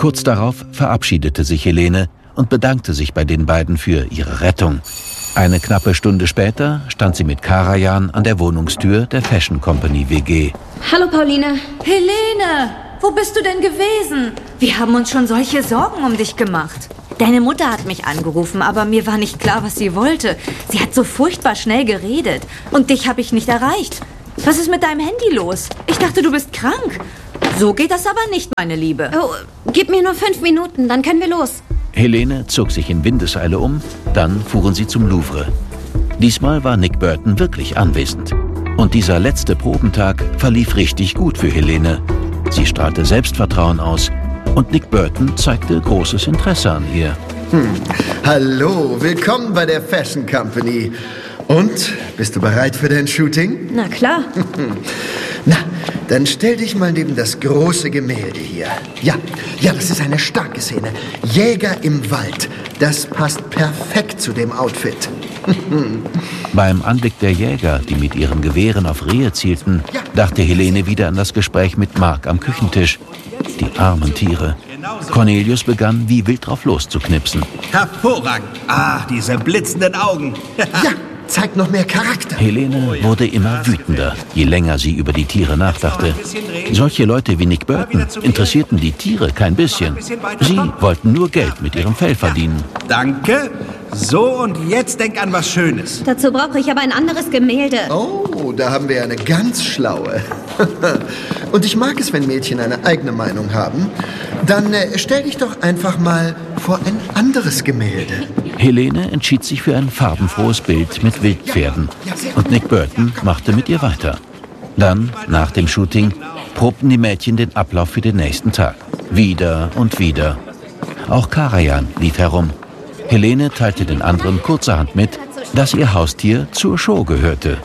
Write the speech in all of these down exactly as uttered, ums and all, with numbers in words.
Kurz darauf verabschiedete sich Helene und bedankte sich bei den beiden für ihre Rettung. Eine knappe Stunde später stand sie mit Karajan an der Wohnungstür der Fashion Company W G. Hallo, Pauline. Helene, wo bist du denn gewesen? Wir haben uns schon solche Sorgen um dich gemacht. Deine Mutter hat mich angerufen, aber mir war nicht klar, was sie wollte. Sie hat so furchtbar schnell geredet und dich habe ich nicht erreicht. Was ist mit deinem Handy los? Ich dachte, du bist krank. So geht das aber nicht, meine Liebe. Oh, gib mir nur fünf Minuten, dann können wir los. Helene zog sich in Windeseile um, dann fuhren sie zum Louvre. Diesmal war Nick Burton wirklich anwesend. Und dieser letzte Probentag verlief richtig gut für Helene. Sie strahlte Selbstvertrauen aus und Nick Burton zeigte großes Interesse an ihr. Hm. Hallo, willkommen bei der Fashion Company. Und, bist du bereit für dein Shooting? Na klar. Na, dann stell dich mal neben das große Gemälde hier. Ja, ja, das ist eine starke Szene. Jäger im Wald. Das passt perfekt zu dem Outfit. Beim Anblick der Jäger, die mit ihren Gewehren auf Rehe zielten, dachte Helene wieder an das Gespräch mit Mark am Küchentisch. Die armen Tiere. Cornelius begann wie wild drauf loszuknipsen. Hervorragend. Ah, diese blitzenden Augen. Ja, zeigt noch mehr Charakter. Helene wurde immer wütender, je länger sie über die Tiere nachdachte. Solche Leute wie Nick Burton interessierten die Tiere kein bisschen. Sie wollten nur Geld mit ihrem Fell verdienen. Danke. So, und jetzt denk an was Schönes. Dazu brauche ich aber ein anderes Gemälde. Oh, da haben wir eine ganz schlaue. Und ich mag es, wenn Mädchen eine eigene Meinung haben. Dann äh, stell dich doch einfach mal vor ein anderes Gemälde. Helene entschied sich für ein farbenfrohes Bild mit Wildpferden. Und Nick Burton machte mit ihr weiter. Dann, nach dem Shooting, probten die Mädchen den Ablauf für den nächsten Tag. Wieder und wieder. Auch Karajan lief herum. Helene teilte den anderen kurzerhand mit, dass ihr Haustier zur Show gehörte.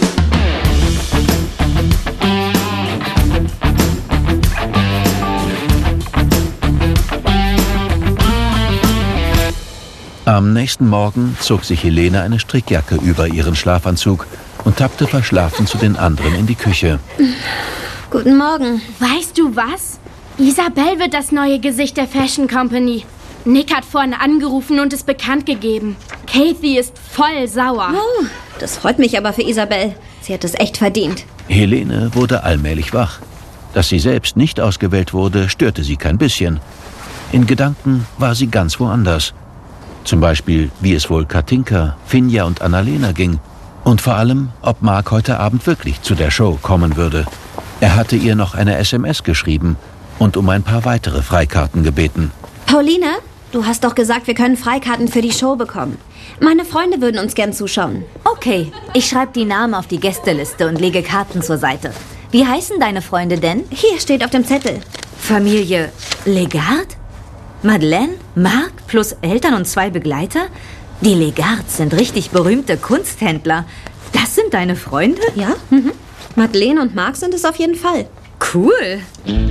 Am nächsten Morgen zog sich Helene eine Strickjacke über ihren Schlafanzug und tappte verschlafen zu den anderen in die Küche. Guten Morgen. Weißt du was? Isabel wird das neue Gesicht der Fashion Company. Nick hat vorhin angerufen und es bekannt gegeben. Kathy ist voll sauer. Oh, das freut mich aber für Isabel. Sie hat es echt verdient. Helene wurde allmählich wach. Dass sie selbst nicht ausgewählt wurde, störte sie kein bisschen. In Gedanken war sie ganz woanders. Zum Beispiel, wie es wohl Katinka, Finja und Annalena ging. Und vor allem, ob Mark heute Abend wirklich zu der Show kommen würde. Er hatte ihr noch eine S M S geschrieben und um ein paar weitere Freikarten gebeten. Pauline, du hast doch gesagt, wir können Freikarten für die Show bekommen. Meine Freunde würden uns gern zuschauen. Okay, ich schreibe die Namen auf die Gästeliste und lege Karten zur Seite. Wie heißen deine Freunde denn? Hier steht auf dem Zettel. Familie Legard? Madeleine, Mark plus Eltern und zwei Begleiter? Die Legards sind richtig berühmte Kunsthändler. Das sind deine Freunde? Ja, mhm. Madeleine und Mark sind es auf jeden Fall. Cool.